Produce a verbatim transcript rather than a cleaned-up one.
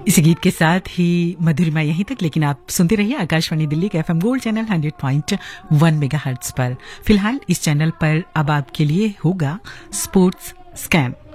इसी गीत के साथ ही मधुरिमा यहीं तक, लेकिन आप सुनते रहिए आकाशवाणी दिल्ली के FM gold channel hundred point one megahertz पर। फिलहाल इस चैनल पर अब आपके लिए होगा स्पोर्ट्स स्कैन।